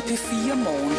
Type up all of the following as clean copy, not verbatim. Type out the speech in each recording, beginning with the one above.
P4 Morgen.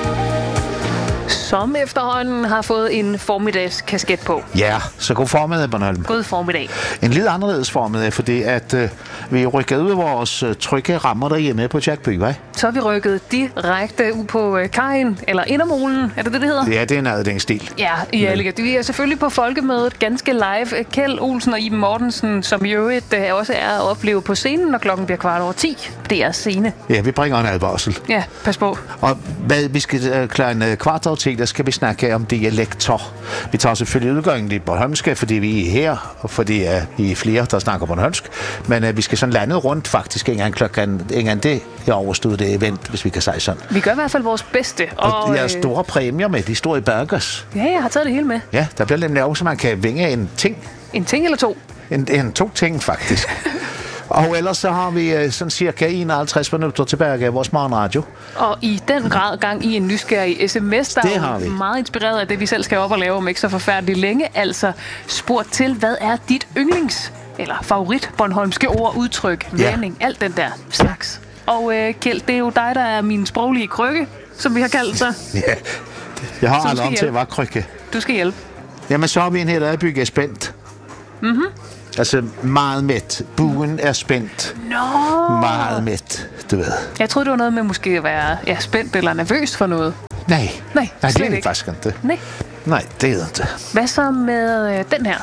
Som efterhånden har fået en formiddagskasket på. Ja, så god formiddag, Bornholm. God formiddag. En lidt anderledes formiddag, fordi at vi rykker ud af vores trygge rammer derhjemme på Jack By, hva'? Så er vi rykket direkte ud på kajen, eller Indermolen, er det det hedder? Ja, det er noget af den stil. Ja, i Alliga. Vi er selvfølgelig på Folkemødet ganske live. Kjeld Olsen og Iben Mortensen, som i øvrigt også er at opleve på scenen, når klokken bliver 10:15. Det er scene. Ja, vi bringer en advarsel. Ja, pas på. Og vi skal klare en 10:15, der skal vi snakke om dialekter. Vi tager selvfølgelig udgangen i bornholmske, fordi vi er her, og fordi vi er flere, der snakker bornholmsk. Men vi skal sådan lande rundt faktisk en gang det er overstået det event, hvis vi kan sige sådan. Vi gør i hvert fald vores bedste. Og de har store præmier med, de står i burgers. Ja, jeg har taget det hele med. Ja, der bliver nemlig også, man kan vinge en ting. En ting eller to? En to ting, faktisk. Og ellers så har vi sådan cirka 51 minutter tilbage af vores morgenradio. Og i den grad gang i en nysgerrig sms, der er meget inspireret af det, vi selv skal op og lave om ikke så forfærdeligt længe. Altså spurgt til, hvad er dit yndlings- eller favorit bornholmske ord, udtryk, vending, alt den der slags. Og Kjeld, det er jo dig, der er min sproglige krykke, som vi har kaldt sig. Ja, jeg har aldrig om til at være krykke. Du skal hjælpe. Jamen, så har vi en her, der er bygget spændt. Mhm. Altså meget mæt. Buen er spændt. Meget mæt, du ved. Jeg troede, det var noget med måske at være spændt eller nervøs for noget. Nej, det er det ikke. faktisk ikke. Nej, det er det ikke. Hvad så med den her?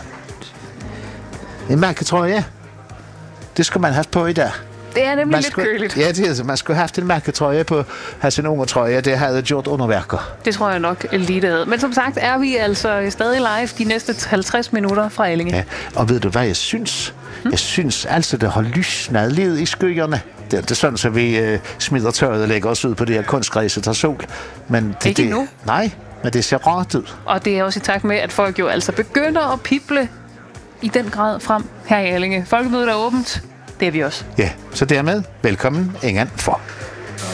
En mærketrøje. Det skal man have på i dag. Det er nemlig lidt køligt. Ja, det er man skulle have haft en mærketrøje på, have sin ungetrøje. Det havde gjort underværker. Det tror jeg nok lige det havde. Men som sagt er vi altså stadig live de næste 50 minutter fra Allinge. Ja, og ved du hvad jeg synes? Jeg synes altså, det har lysnet lidt i skyerne. Det er sådan, så vi smider tøjet og lægger os ud på det her kunstgræs og tager sol. Men ikke endnu? Nej, men det ser rart ud. Og det er også i takt med, at folk jo altså begynder at pible i den grad frem her i Allinge. Folkemødet er åbent. Det er vi også. Ja, så dermed velkommen Engan for.